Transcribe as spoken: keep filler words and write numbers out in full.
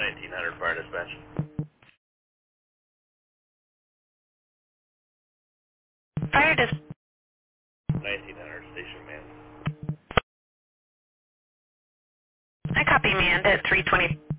nineteen hundred fire dispatch. Fire dis... nineteen hundred, station man. I copy Manda at three twenty.